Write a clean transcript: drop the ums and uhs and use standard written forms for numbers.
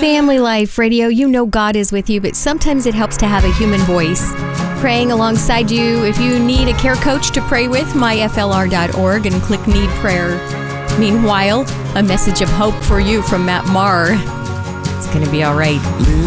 Family Life Radio, you know God is with you, but sometimes it helps to have a human voice praying alongside you. If you need a care coach to pray with, myflr.org and click Need Prayer. Meanwhile, a message of hope for you from Matt Maher. It's going to be all right.